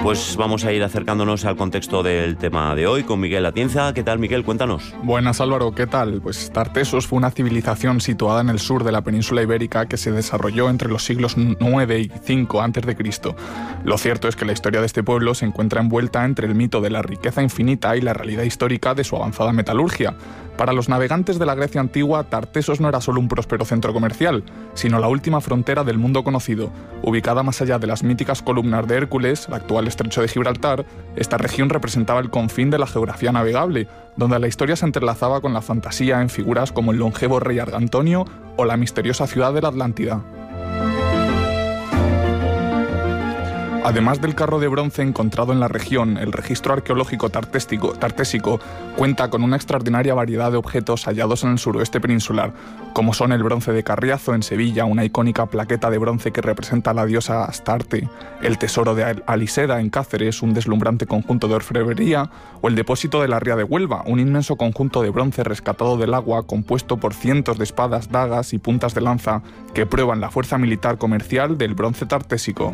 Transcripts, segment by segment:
Pues vamos a ir acercándonos al contexto del tema de hoy con Miguel Atienza. ¿Qué tal, Miguel? Cuéntanos. Buenas, Álvaro. ¿Qué tal? Pues Tartessos fue una civilización situada en el sur de la península ibérica que se desarrolló entre los siglos IX y V a.C. Lo cierto es que la historia de este pueblo se encuentra envuelta entre el mito de la riqueza infinita y la realidad histórica de su avanzada metalurgia. Para los navegantes de la Grecia antigua, Tartessos no era solo un próspero centro comercial, sino la última frontera del mundo conocido. Ubicada más allá de las míticas columnas de Hércules, el actual estrecho de Gibraltar, esta región representaba el confín de la geografía navegable, donde la historia se entrelazaba con la fantasía en figuras como el longevo rey Argantonio o la misteriosa ciudad de la Atlántida. Además del carro de bronce encontrado en la región, el registro arqueológico tartésico cuenta con una extraordinaria variedad de objetos hallados en el suroeste peninsular, como son el bronce de Carriazo en Sevilla, una icónica plaqueta de bronce que representa a la diosa Astarte, el tesoro de Aliseda en Cáceres, un deslumbrante conjunto de orfebrería, o el depósito de la Ría de Huelva, un inmenso conjunto de bronce rescatado del agua compuesto por cientos de espadas, dagas y puntas de lanza que prueban la fuerza militar comercial del bronce tartésico.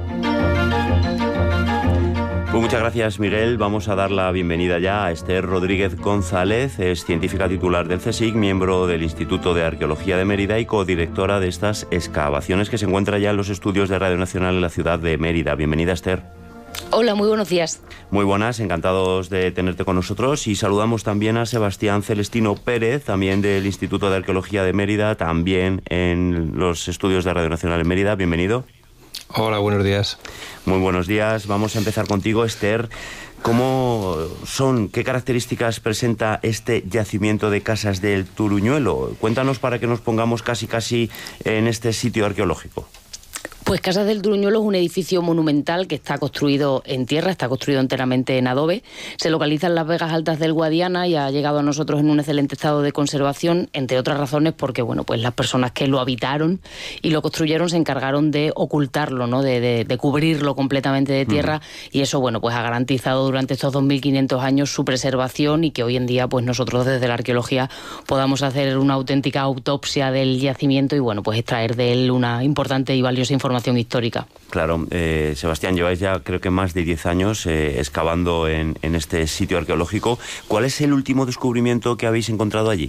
Pues muchas gracias, Miguel. Vamos a dar la bienvenida ya a Esther Rodríguez González, es científica titular del CSIC, miembro del Instituto de Arqueología de Mérida y codirectora de estas excavaciones que se encuentra ya en los estudios de Radio Nacional en la ciudad de Mérida. Bienvenida, Esther. Hola, muy buenos días. Muy buenas, encantados de tenerte con nosotros y saludamos también a Sebastián Celestino Pérez, también del Instituto de Arqueología de Mérida, también en los estudios de Radio Nacional en Mérida. Bienvenido. Hola, buenos días. Muy buenos días. Vamos a empezar contigo, Esther. ¿Qué características presenta este yacimiento de Casas del Turuñuelo? Cuéntanos para que nos pongamos casi en este sitio arqueológico. Pues Casas del Turuñuelo es un edificio monumental que está construido en tierra, está construido enteramente en adobe. Se localiza en las Vegas Altas del Guadiana y ha llegado a nosotros en un excelente estado de conservación, entre otras razones porque pues las personas que lo habitaron y lo construyeron se encargaron de ocultarlo, ¿no? de cubrirlo completamente de tierra, y eso pues ha garantizado durante estos 2.500 años su preservación y que hoy en día pues nosotros desde la arqueología podamos hacer una auténtica autopsia del yacimiento y pues extraer de él una importante y valiosa información histórica. Claro, Sebastián, lleváis ya creo que más de 10 años excavando en este sitio arqueológico. ¿Cuál es el último descubrimiento que habéis encontrado allí?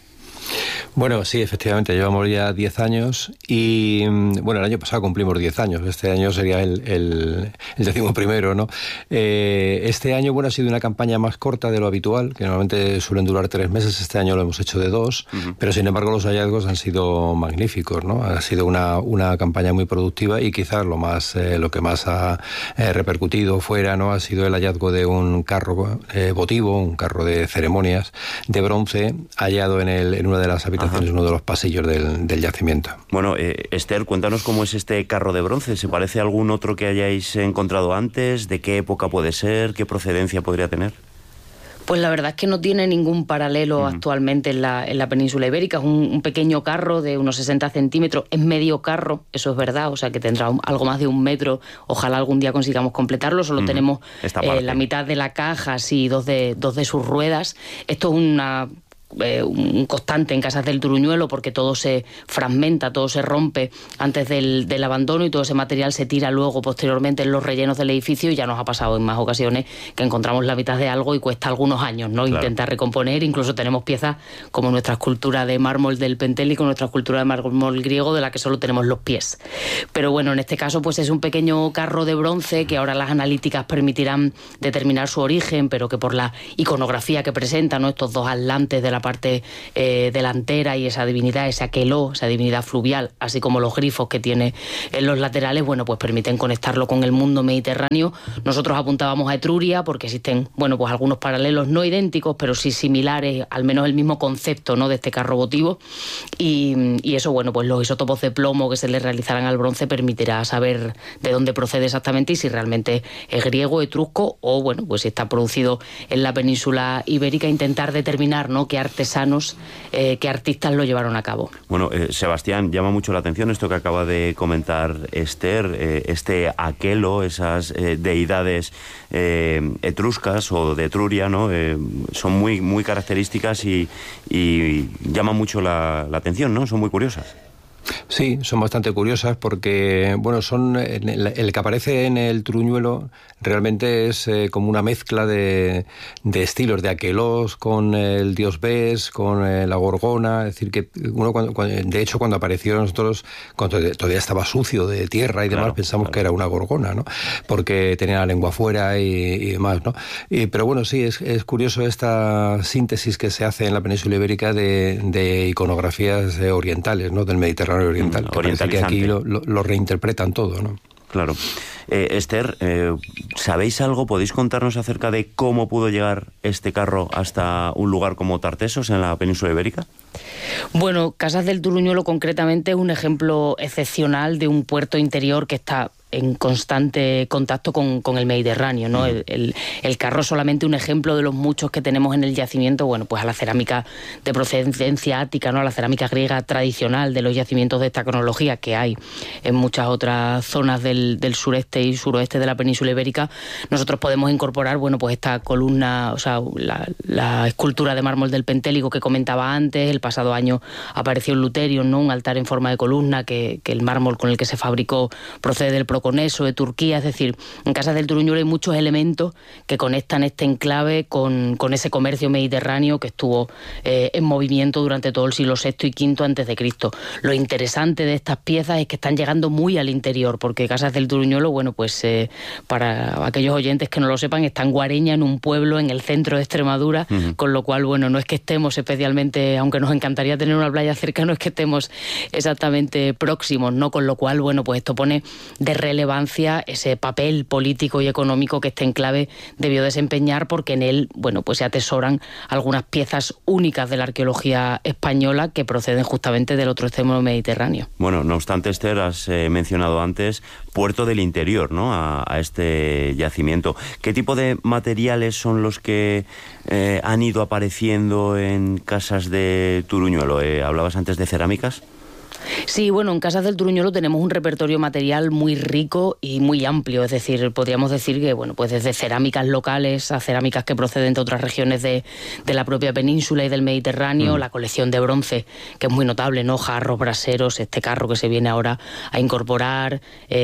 Bueno, sí, efectivamente, llevamos ya 10 años y, el año pasado cumplimos 10 años, este año sería el 11º, ¿no? Este año, ha sido una campaña más corta de lo habitual, que normalmente suelen durar 3 meses, este año lo hemos hecho de 2, pero sin embargo los hallazgos han sido magníficos, ¿no? Ha sido una campaña muy productiva y quizás lo que más ha repercutido fuera, ¿no? Ha sido el hallazgo de un carro votivo, un carro de ceremonias de bronce, hallado en una de las habitaciones, uno de los pasillos del yacimiento. Bueno, Esther, cuéntanos cómo es este carro de bronce. ¿Se parece a algún otro que hayáis encontrado antes? ¿De qué época puede ser? ¿Qué procedencia podría tener? Pues la verdad es que no tiene ningún paralelo actualmente en la península ibérica. Es un pequeño carro de unos 60 centímetros, es medio carro, eso es verdad, o sea que tendrá algo más de 1 metro. Ojalá algún día consigamos completarlo. Solo tenemos la mitad de la caja, sí, dos de sus ruedas. Esto es un constante en Casas del Turuñuelo porque todo se fragmenta, todo se rompe antes del abandono y todo ese material se tira luego posteriormente en los rellenos del edificio, y ya nos ha pasado en más ocasiones que encontramos la mitad de algo y cuesta algunos años, ¿no? Claro. Intentar recomponer. Incluso tenemos piezas como nuestra escultura de mármol del Pentélico, nuestra escultura de mármol griego, de la que solo tenemos los pies. Pero bueno, en este caso pues es un pequeño carro de bronce que ahora las analíticas permitirán determinar su origen, pero que por la iconografía que presenta, ¿no? Estos 2 atlantes de la parte delantera y esa divinidad, ese aqueló, esa divinidad fluvial, así como los grifos que tiene en los laterales, pues permiten conectarlo con el mundo mediterráneo. Nosotros apuntábamos a Etruria porque existen, pues algunos paralelos no idénticos, pero sí similares, al menos el mismo concepto, ¿no? De este carro votivo, y eso, pues los isótopos de plomo que se le realizarán al bronce permitirá saber de dónde procede exactamente y si realmente es griego, etrusco o, pues si está producido en la península ibérica, intentar determinar, ¿no? Qué artesanos, qué artistas lo llevaron a cabo. Bueno, Sebastián, llama mucho la atención esto que acaba de comentar Esther, este aquelo, esas deidades etruscas o de Etruria, ¿no? Son muy características y llaman mucho la atención, ¿no? Son muy curiosas. Sí, son bastante curiosas porque, bueno, son el que aparece en el Turuñuelo realmente es como una mezcla de estilos, de Aquelós con el dios Bes, con la Gorgona. Es decir, que uno de hecho cuando apareció nosotros, cuando todavía estaba sucio de tierra y demás, pensamos que era una Gorgona, ¿no? Porque tenía la lengua fuera y demás, ¿no? Pero bueno, sí, es curioso esta síntesis que se hace en la península ibérica de iconografías orientales, ¿no? Del Mediterráneo oriental. Que parece que aquí lo reinterpretan todo, ¿no? Claro. Esther, ¿sabéis algo? ¿Podéis contarnos acerca de cómo pudo llegar este carro hasta un lugar como Tartesos, en la península ibérica? Bueno, Casas del Turuñuelo concretamente es un ejemplo excepcional de un puerto interior que está en constante contacto con el Mediterráneo, ¿no? El carro es solamente un ejemplo de los muchos que tenemos en el yacimiento, bueno, pues a la cerámica de procedencia ática, ¿no? A la cerámica griega tradicional de los yacimientos de esta cronología que hay en muchas otras zonas del sureste y suroeste de la península ibérica. Nosotros podemos incorporar, bueno, pues esta columna, o sea, la escultura de mármol del Pentélico que comentaba antes. El pasado año apareció en Luterion, ¿no? Un altar en forma de columna que el mármol con el que se fabricó procede del Peloponeso, de Turquía. Es decir, en Casas del Turuñuelo hay muchos elementos que conectan este enclave con ese comercio mediterráneo que estuvo en movimiento durante todo el siglo VI y V antes de Cristo. Lo interesante de estas piezas es que están llegando muy al interior, porque Casas del Turuñuelo, bueno, pues para aquellos oyentes que no lo sepan, está en Guareña, en un pueblo en el centro de Extremadura, con lo cual, bueno, no es que estemos especialmente, aunque nos encantaría tener una playa cerca, no es que estemos exactamente próximos, ¿no? Con lo cual, bueno, pues esto pone de relevancia ese papel político y económico que este enclave debió desempeñar, porque en él, bueno, pues se atesoran algunas piezas únicas de la arqueología española que proceden justamente del otro extremo del Mediterráneo. Bueno, no obstante, Esther, has mencionado antes puerto del interior, ¿no? A este yacimiento. ¿Qué tipo de materiales son los que han ido apareciendo en Casas de Turuñuelo? ¿Hablabas antes de cerámicas? Sí, bueno, en Casas del Turuñuelo tenemos un repertorio material muy rico y muy amplio, es decir, podríamos decir que, bueno, pues desde cerámicas locales a cerámicas que proceden de otras regiones de la propia península y del Mediterráneo, la colección de bronce, que es muy notable, ¿no? Jarros, braseros, este carro que se viene ahora a incorporar,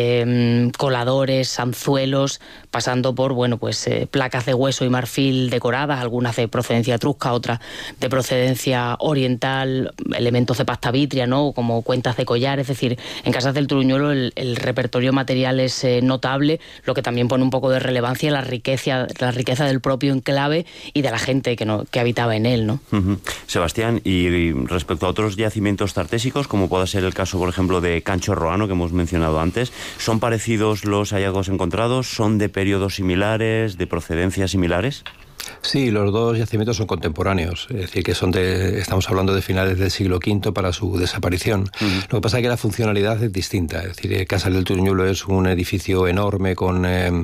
coladores, anzuelos, pasando por, bueno, pues placas de hueso y marfil decoradas, algunas de procedencia etrusca, otras de procedencia oriental, elementos de pasta vitria, ¿no? Como cuentas de collar. Es decir, en Casas del Turuñuelo el repertorio material es notable, lo que también pone un poco de relevancia la riqueza del propio enclave y de la gente que habitaba en él, ¿no? Sebastián, y respecto a otros yacimientos tartésicos, como pueda ser el caso, por ejemplo, de Cancho Roano, que hemos mencionado antes, ¿son parecidos los hallazgos encontrados? ¿Son de periodos similares, de procedencias similares? Sí, los dos yacimientos son contemporáneos, es decir, que estamos hablando de finales del siglo V para su desaparición. Lo que pasa es que la funcionalidad es distinta, es decir, Casas del Turuñuelo es un edificio enorme con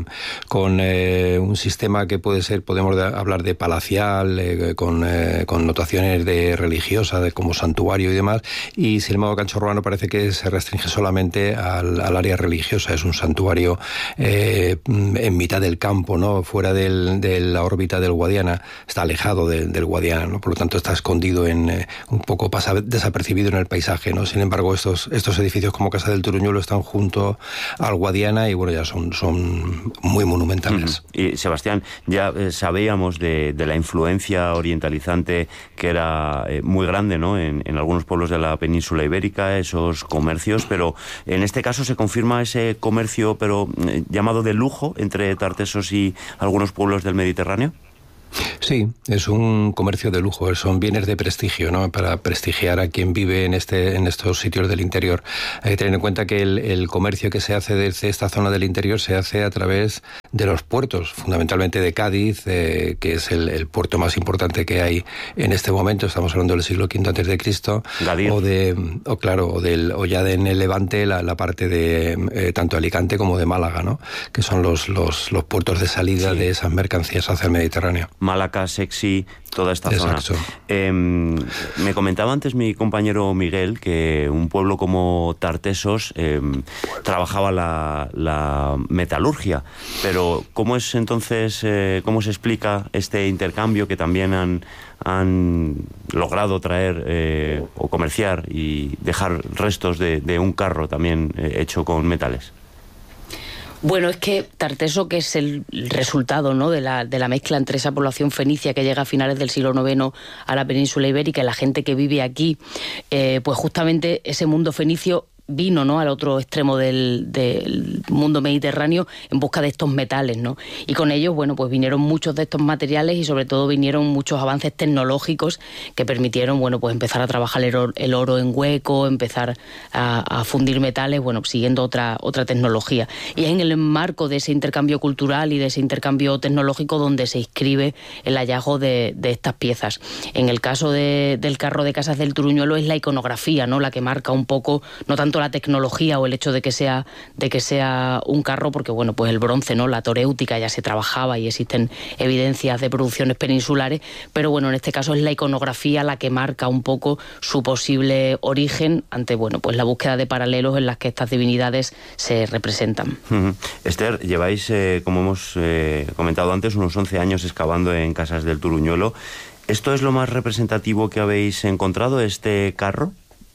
un sistema que podemos hablar de palacial, con notaciones de religiosas, como santuario y demás, y sin embargo Cancho Roano parece que se restringe solamente al área religiosa, es un santuario en mitad del campo, ¿no? Fuera de la órbita del Guadiana, está alejado del Guadiana, ¿no? Por lo tanto está escondido un poco desapercibido en el paisaje, ¿no? Sin embargo, estos edificios como Casa del Turuñuelo están junto al Guadiana y bueno, ya son muy monumentales. Y Sebastián, ya sabíamos de la influencia orientalizante que era muy grande, ¿no? En algunos pueblos de la península ibérica, esos comercios, pero en este caso se confirma ese comercio, pero llamado de lujo, entre Tartesos y algunos pueblos del Mediterráneo. Sí, es un comercio de lujo, son bienes de prestigio, ¿no? Para prestigiar a quien vive en estos sitios del interior. Hay que tener en cuenta que el comercio que se hace desde esta zona del interior se hace a través de los puertos, fundamentalmente de Cádiz, que es el puerto más importante que hay en este momento. Estamos hablando del siglo V antes de Cristo, o ya en el Levante la parte de tanto Alicante como de Málaga, ¿no? Que son los puertos de salida de esas mercancías hacia el Mediterráneo. Málaga, Sexy, toda esta Exacto. zona. Me comentaba antes mi compañero Miguel que un pueblo como Tartesos trabajaba la metalurgia, pero Pero ¿cómo es entonces, cómo se explica este intercambio que también han logrado traer o comerciar y dejar restos de un carro también hecho con metales? Bueno, es que Tarteso, que es el resultado, ¿no?, de la mezcla entre esa población fenicia que llega a finales del siglo IX a la península ibérica y la gente que vive aquí, pues justamente ese mundo fenicio vino, ¿no?, al otro extremo del mundo mediterráneo en busca de estos metales, ¿no? Y con ellos, bueno, pues vinieron muchos de estos materiales y sobre todo vinieron muchos avances tecnológicos que permitieron, bueno, pues empezar a trabajar el oro en hueco, empezar a fundir metales, bueno, siguiendo otra tecnología. Y es en el marco de ese intercambio cultural y de ese intercambio tecnológico donde se inscribe el hallazgo de estas piezas. En el caso del carro de Casas del Turuñuelo es la iconografía, ¿no?, la que marca un poco, no tanto la tecnología o el hecho de que sea un carro, porque bueno, pues el bronce, ¿no?, la toréutica ya se trabajaba y existen evidencias de producciones peninsulares, pero bueno, en este caso es la iconografía la que marca un poco su posible origen ante, bueno, pues la búsqueda de paralelos en las que estas divinidades se representan. Esther, lleváis, como hemos comentado antes, unos 11 años excavando en Casas del Turuñuelo. ¿Esto es lo más representativo que habéis encontrado, este carro?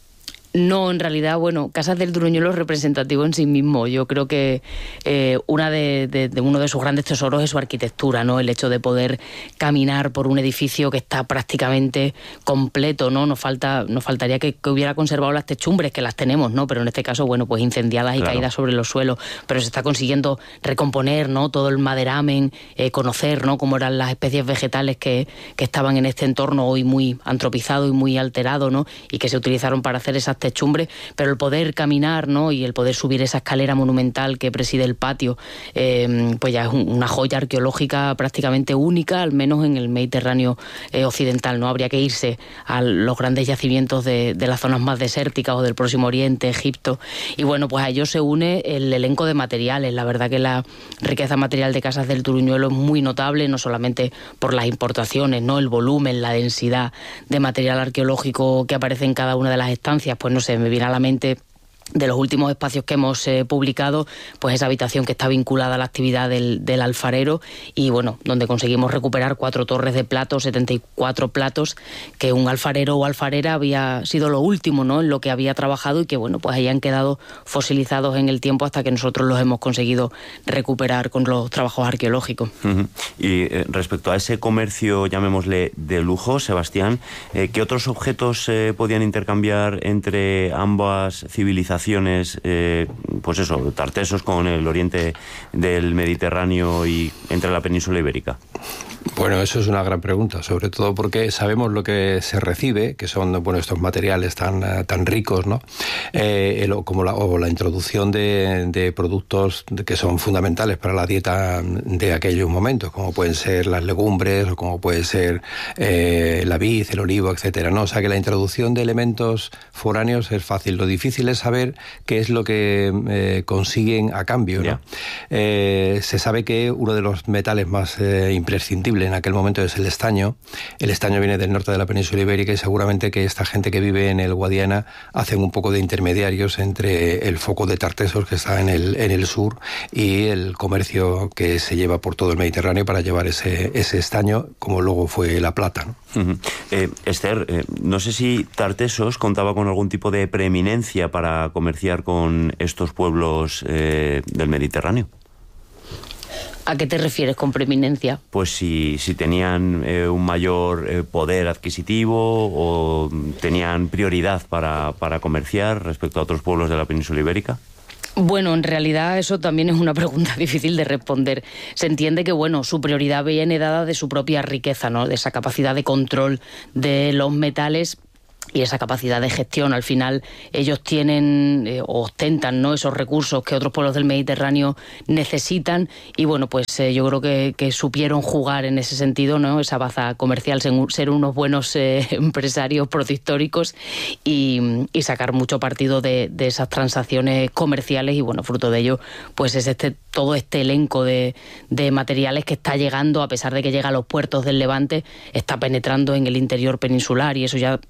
No, en realidad, bueno, Casas del Turuñuelo es representativo en sí mismo. Yo creo que uno de sus grandes tesoros es su arquitectura, ¿no? El hecho de poder caminar por un edificio que está prácticamente completo, ¿no? Nos faltaría que hubiera conservado las techumbres, que las tenemos, ¿no? Pero en este caso, bueno, pues incendiadas y caídas sobre los suelos. Pero se está consiguiendo recomponer, ¿no?, todo el maderamen, conocer, ¿no?, cómo eran las especies vegetales que estaban en este entorno hoy muy antropizado y muy alterado, ¿no?, y que se utilizaron para hacer esas techumbres, pero el poder caminar, ¿no?, y el poder subir esa escalera monumental que preside el patio, pues ya es una joya arqueológica prácticamente única, al menos en el Mediterráneo occidental, ¿no? Habría que irse a los grandes yacimientos de las zonas más desérticas o del Próximo Oriente, Egipto, y bueno, pues a ello se une el elenco de materiales. La verdad que la riqueza material de Casas del Turuñuelo es muy notable, no solamente por las importaciones, ¿no?, el volumen, la densidad de material arqueológico que aparece en cada una de las estancias, pues no sé, me viene a la mente de los últimos espacios que hemos publicado, pues esa habitación que está vinculada a la actividad del alfarero y bueno, donde conseguimos recuperar 4 torres de platos, 74 platos, que un alfarero o alfarera había sido lo último, ¿no?, en lo que había trabajado y que bueno, pues ahí han quedado fosilizados en el tiempo hasta que nosotros los hemos conseguido recuperar con los trabajos arqueológicos. Y respecto a ese comercio, llamémosle de lujo, Sebastián, ¿qué otros objetos podían intercambiar entre ambas civilizaciones? Pues eso, Tartesos con el oriente del Mediterráneo y entre la península ibérica. Bueno, eso es una gran pregunta, sobre todo porque sabemos lo que se recibe, que son, bueno, estos materiales tan ricos, ¿no? Como la introducción de productos que son fundamentales para la dieta de aquellos momentos, como pueden ser las legumbres o como puede ser la vid, el olivo, etcétera, ¿no? O sea que la introducción de elementos foráneos es fácil. Lo difícil es saber qué es lo que consiguen a cambio, ¿no? Se sabe que uno de los metales más imprescindibles en aquel momento es el estaño. El estaño viene del norte de la península ibérica y seguramente que esta gente que vive en el Guadiana hacen un poco de intermediarios entre el foco de Tartesos, que está en el sur, y el comercio que se lleva por todo el Mediterráneo para llevar ese estaño, como luego fue la plata, ¿no? Esther, no sé si Tartesos contaba con algún tipo de preeminencia para comerciar con estos pueblos del Mediterráneo. ¿A qué te refieres con preeminencia? Pues si tenían un mayor poder adquisitivo o tenían prioridad para comerciar respecto a otros pueblos de la península ibérica. Bueno, en realidad eso también es una pregunta difícil de responder. Se entiende que, bueno, su prioridad viene dada de su propia riqueza, ¿no?, de esa capacidad de control de los metales y esa capacidad de gestión. Al final ellos tienen o ostentan, ¿no?, esos recursos que otros pueblos del Mediterráneo necesitan y bueno, pues yo creo que supieron jugar en ese sentido, ¿no?, esa baza comercial, ser unos buenos empresarios protohistóricos y sacar mucho partido de esas transacciones comerciales y bueno, fruto de ello pues es todo este elenco de materiales que está llegando, a pesar de que llega a los puertos del Levante, está penetrando en el interior peninsular y eso ya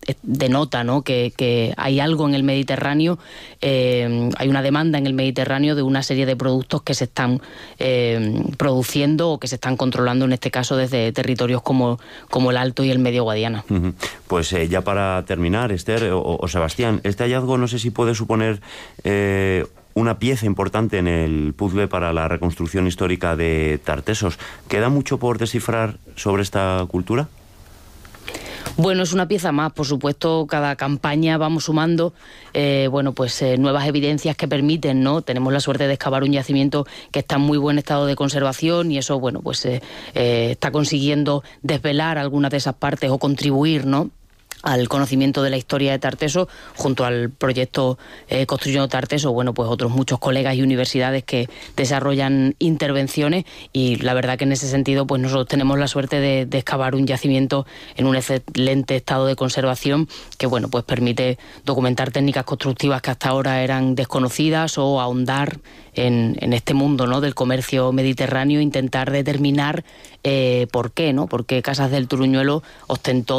denota, ¿no?, que hay algo en el Mediterráneo, hay una demanda en el Mediterráneo de una serie de productos que se están produciendo o que se están controlando, en este caso desde territorios como el Alto y el Medio Guadiana. Pues ya para terminar, Esther o Sebastián, este hallazgo no sé si puede suponer una pieza importante en el puzzle para la reconstrucción histórica de Tartesos. ¿Queda mucho por descifrar sobre esta cultura? Bueno, es una pieza más, por supuesto. Cada campaña vamos sumando nuevas evidencias que permiten, ¿no? Tenemos la suerte de excavar un yacimiento que está en muy buen estado de conservación y eso, está consiguiendo desvelar algunas de esas partes o contribuir, ¿no?, al conocimiento de la historia de Tartesos, junto al proyecto Construyendo Tartesos, otros muchos colegas y universidades que desarrollan intervenciones, y la verdad que en ese sentido nosotros tenemos la suerte de excavar un yacimiento en un excelente estado de conservación que permite documentar técnicas constructivas que hasta ahora eran desconocidas o ahondar en este mundo, ¿no?, del comercio mediterráneo, intentar determinar por qué, ¿no? Porque Casas del Turuñuelo ostentó,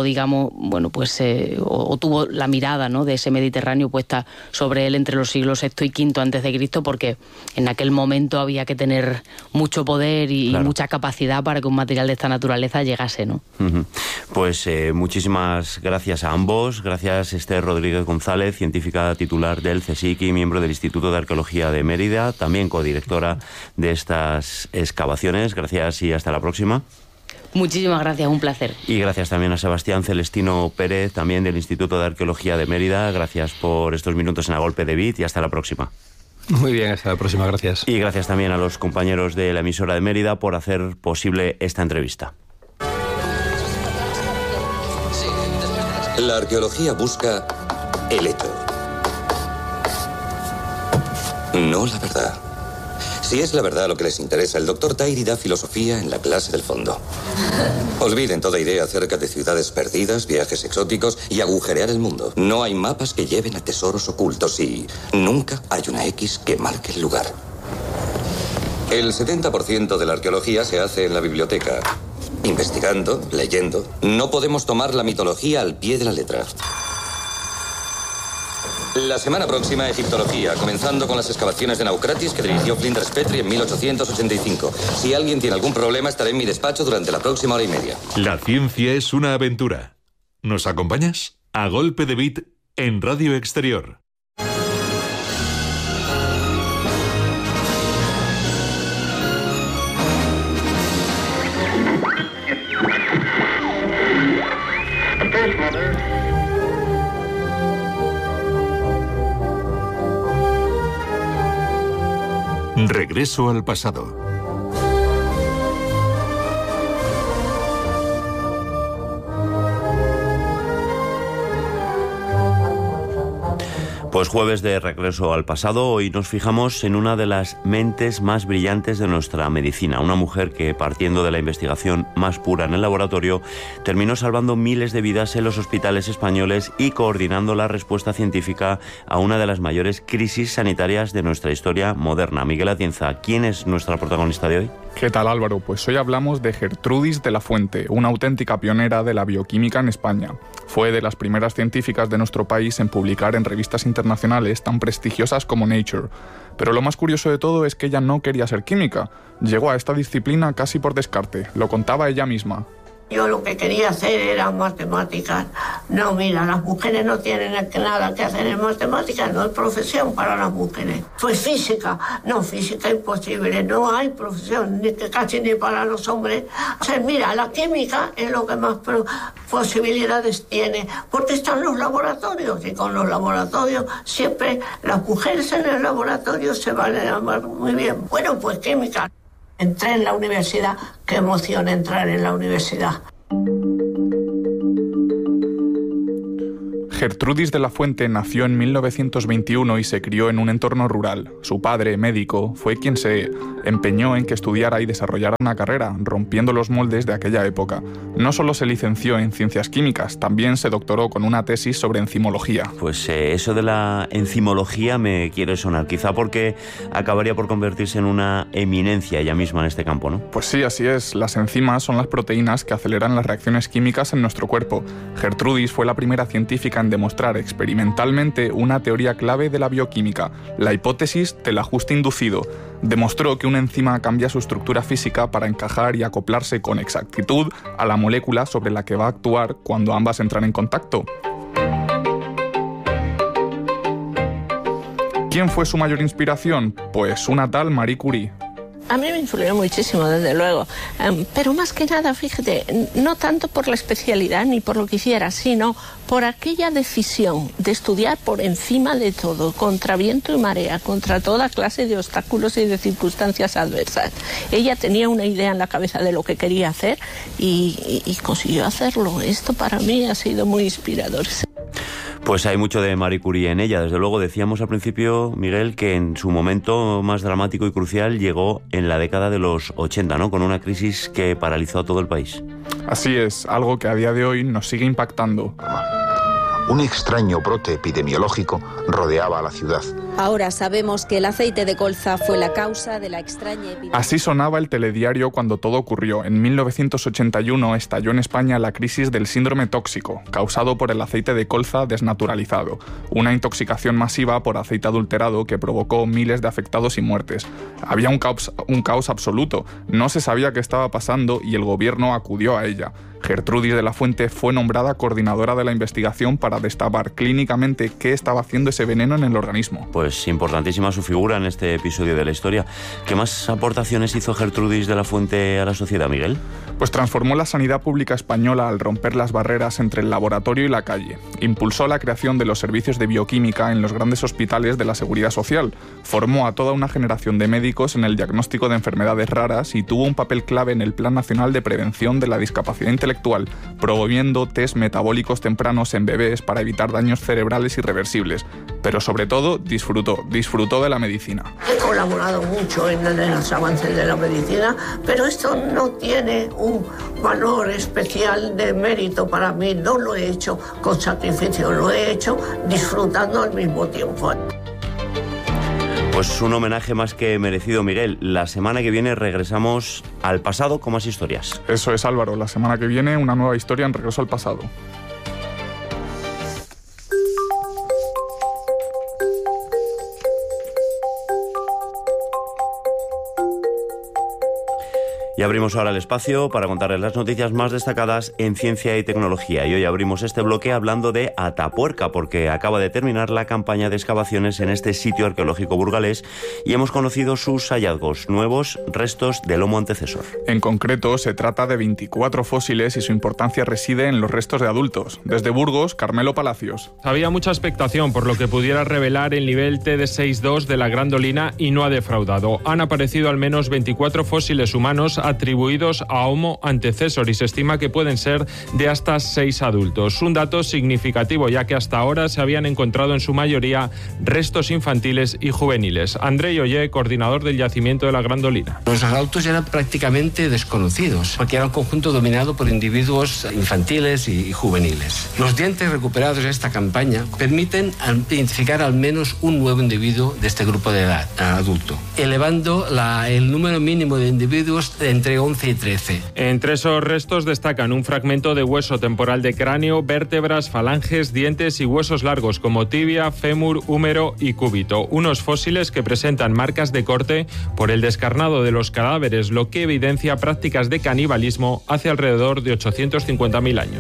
o tuvo la mirada, ¿no?, de ese Mediterráneo puesta sobre él entre los siglos VI y V antes de Cristo, porque en aquel momento había que tener mucho poder y mucha capacidad para que un material de esta naturaleza llegase, ¿no? Pues muchísimas gracias a ambos. Gracias, Esther Rodríguez González, científica titular del CSIC y miembro del Instituto de Arqueología de Mérida, también codirectora de estas excavaciones. Gracias y hasta la próxima. Muchísimas gracias, un placer. Y gracias también a Sebastián Celestino Pérez, también del Instituto de Arqueología de Mérida. Gracias por estos minutos en A Golpe de Beat y hasta la próxima. Muy bien, hasta la próxima, gracias. Y gracias también a los compañeros de la emisora de Mérida por hacer posible esta entrevista. La arqueología busca el hecho, no la verdad. Si es la verdad lo que les interesa, el doctor Tairi da filosofía en la clase del fondo. Olviden toda idea acerca de ciudades perdidas, viajes exóticos y agujerear el mundo. No hay mapas que lleven a tesoros ocultos y nunca hay una X que marque el lugar. El 70% de la arqueología se hace en la biblioteca. Investigando, leyendo. No podemos tomar la mitología al pie de la letra. La semana próxima, egiptología, comenzando con las excavaciones de Naucratis que dirigió Flinders Petrie en 1885. Si alguien tiene algún problema, estaré en mi despacho durante la próxima hora y media. La ciencia es una aventura. ¿Nos acompañas? A Golpe de Beat en Radio Exterior. Regreso al pasado. Pues jueves de regreso al pasado. Hoy nos fijamos en una de las mentes más brillantes de nuestra medicina, una mujer que, partiendo de la investigación más pura en el laboratorio, terminó salvando miles de vidas en los hospitales españoles y coordinando la respuesta científica a una de las mayores crisis sanitarias de nuestra historia moderna. Miguel Atienza, ¿quién es nuestra protagonista de hoy? ¿Qué tal, Álvaro? Pues hoy hablamos de Gertrudis de la Fuente, una auténtica pionera de la bioquímica en España. Fue de las primeras científicas de nuestro país en publicar en revistas internacionales tan prestigiosas como Nature. Pero lo más curioso de todo es que ella no quería ser química. Llegó a esta disciplina casi por descarte, lo contaba ella misma. Yo lo que quería hacer era matemáticas. No, mira, las mujeres no tienen nada que hacer en matemáticas, no hay profesión para las mujeres. Pues física, no, física imposible, no hay profesión, casi ni para los hombres. O sea, mira, la química es lo que más posibilidades tiene, porque están los laboratorios, y con los laboratorios siempre las mujeres en el laboratorio se van a llamar muy bien. Bueno, pues química. Entré en la universidad, qué emoción entrar en la universidad. Gertrudis de la Fuente nació en 1921 y se crió en un entorno rural. Su padre, médico, fue quien se empeñó en que estudiara y desarrollara una carrera, rompiendo los moldes de aquella época. No solo se licenció en ciencias químicas, también se doctoró con una tesis sobre enzimología. Pues eso de la enzimología me quiere sonar, quizá porque acabaría por convertirse en una eminencia ella misma en este campo, ¿no? Pues sí, así es. Las enzimas son las proteínas que aceleran las reacciones químicas en nuestro cuerpo. Gertrudis fue la primera científica en demostrar experimentalmente una teoría clave de la bioquímica, la hipótesis del ajuste inducido. Demostró que una enzima cambia su estructura física para encajar y acoplarse con exactitud a la molécula sobre la que va a actuar cuando ambas entran en contacto. ¿Quién fue su mayor inspiración? Pues una tal Marie Curie. A mí me influyó muchísimo, desde luego, pero más que nada, fíjate, no tanto por la especialidad ni por lo que hiciera, sino por aquella decisión de estudiar por encima de todo, contra viento y marea, contra toda clase de obstáculos y de circunstancias adversas. Ella tenía una idea en la cabeza de lo que quería hacer y consiguió hacerlo. Esto para mí ha sido muy inspirador. Pues hay mucho de Marie Curie en ella. Desde luego, decíamos al principio, Miguel, que en su momento más dramático y crucial llegó en la década de los 80, ¿no? Con una crisis que paralizó a todo el país. Así es, algo que a día de hoy nos sigue impactando. Un extraño brote epidemiológico rodeaba a la ciudad. Ahora sabemos que el aceite de colza fue la causa de la extraña epidemia. Así sonaba el telediario cuando todo ocurrió. En 1981 estalló en España la crisis del síndrome tóxico, causado por el aceite de colza desnaturalizado, una intoxicación masiva por aceite adulterado que provocó miles de afectados y muertes. Había un caos absoluto, no se sabía qué estaba pasando y el gobierno acudió a ella. Gertrudis de la Fuente fue nombrada coordinadora de la investigación para destapar clínicamente qué estaba haciendo ese veneno en el organismo. Pues importantísima su figura en este episodio de la historia. ¿Qué más aportaciones hizo Gertrudis de la Fuente a la sociedad, Miguel? Pues transformó la sanidad pública española al romper las barreras entre el laboratorio y la calle. Impulsó la creación de los servicios de bioquímica en los grandes hospitales de la Seguridad Social. Formó a toda una generación de médicos en el diagnóstico de enfermedades raras y tuvo un papel clave en el Plan Nacional de Prevención de la Discapacidad Intelectual, promoviendo test metabólicos tempranos en bebés para evitar daños cerebrales irreversibles. Pero sobre todo, disfrutó de la medicina. He colaborado mucho en los avances de la medicina, pero esto no tiene un valor especial de mérito para mí. No lo he hecho con sacrificio, lo he hecho disfrutando al mismo tiempo. Pues un homenaje más que merecido, Miguel. La semana que viene regresamos al pasado con más historias. Eso es, Álvaro. La semana que viene una nueva historia en Regreso al Pasado. Y abrimos ahora el espacio para contarles las noticias más destacadas en ciencia y tecnología. Y hoy abrimos este bloque hablando de Atapuerca, porque acaba de terminar la campaña de excavaciones en este sitio arqueológico burgalés y hemos conocido sus hallazgos, nuevos restos del Homo antecesor. En concreto, se trata de 24 fósiles y su importancia reside en los restos de adultos. Desde Burgos, Carmelo Palacios. Había mucha expectación por lo que pudiera revelar el nivel TD62 de la Grandolina y no ha defraudado. Han aparecido al menos 24 fósiles humanos atribuidos a Homo antecesor y se estima que pueden ser de hasta 6 adultos. Un dato significativo, ya que hasta ahora se habían encontrado en su mayoría restos infantiles y juveniles. Andrei Ollé, coordinador del yacimiento de la Grandolina. Los adultos eran prácticamente desconocidos, porque era un conjunto dominado por individuos infantiles y juveniles. Los dientes recuperados en esta campaña permiten identificar al menos un nuevo individuo de este grupo de edad adulto, elevando el número mínimo de individuos entre 11 y 13. Entre esos restos destacan un fragmento de hueso temporal de cráneo, vértebras, falanges, dientes y huesos largos como tibia, fémur, húmero y cúbito. Unos fósiles que presentan marcas de corte por el descarnado de los cadáveres, lo que evidencia prácticas de canibalismo hace alrededor de 850.000 años.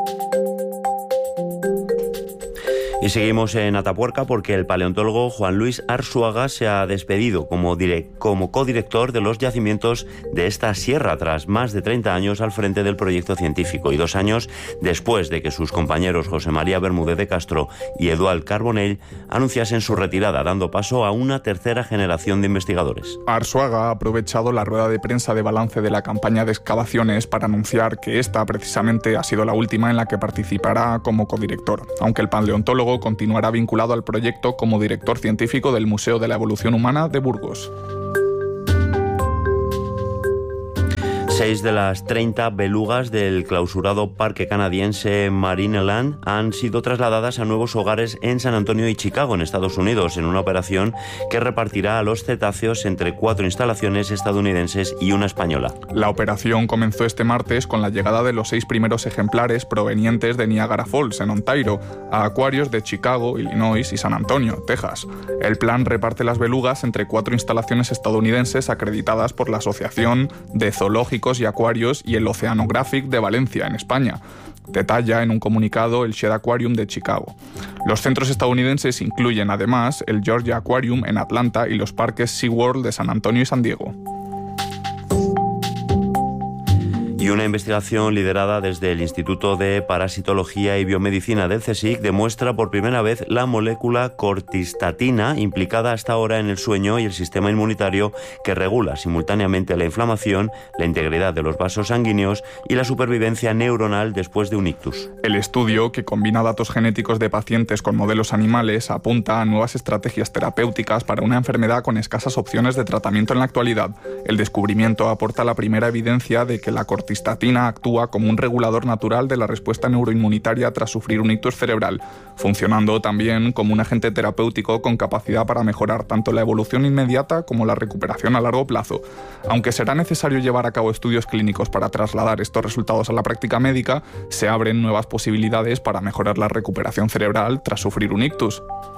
Y seguimos en Atapuerca porque el paleontólogo Juan Luis Arzuaga se ha despedido como codirector de los yacimientos de esta sierra tras más de 30 años al frente del proyecto científico y 2 años después de que sus compañeros José María Bermúdez de Castro y Eduard Carbonell anunciasen su retirada, dando paso a una tercera generación de investigadores. Arzuaga ha aprovechado la rueda de prensa de balance de la campaña de excavaciones para anunciar que esta precisamente ha sido la última en la que participará como codirector, aunque el paleontólogo continuará vinculado al proyecto como director científico del Museo de la Evolución Humana de Burgos. 6 de las 30 belugas del clausurado parque canadiense Marineland han sido trasladadas a nuevos hogares en San Antonio y Chicago, en Estados Unidos, en una operación que repartirá a los cetáceos entre 4 instalaciones estadounidenses y una española. La operación comenzó este martes con la llegada de los 6 primeros ejemplares provenientes de Niagara Falls, en Ontario, a acuarios de Chicago, Illinois y San Antonio, Texas. El plan reparte las belugas entre 4 instalaciones estadounidenses acreditadas por la Asociación de Zoológicos y Acuarios y el Oceanographic de Valencia, en España. Detalla en un comunicado el Shed Aquarium de Chicago. Los centros estadounidenses incluyen además el Georgia Aquarium en Atlanta y los parques SeaWorld de San Antonio y San Diego. Y una investigación liderada desde el Instituto de Parasitología y Biomedicina del CSIC demuestra por primera vez la molécula cortistatina implicada hasta ahora en el sueño y el sistema inmunitario, que regula simultáneamente la inflamación, la integridad de los vasos sanguíneos y la supervivencia neuronal después de un ictus. El estudio, que combina datos genéticos de pacientes con modelos animales, apunta a nuevas estrategias terapéuticas para una enfermedad con escasas opciones de tratamiento en la actualidad. El descubrimiento aporta la primera evidencia de que la cortistatina actúa como un regulador natural de la respuesta neuroinmunitaria tras sufrir un ictus cerebral, funcionando también como un agente terapéutico con capacidad para mejorar tanto la evolución inmediata como la recuperación a largo plazo. Aunque será necesario llevar a cabo estudios clínicos para trasladar estos resultados a la práctica médica, se abren nuevas posibilidades para mejorar la recuperación cerebral tras sufrir un ictus.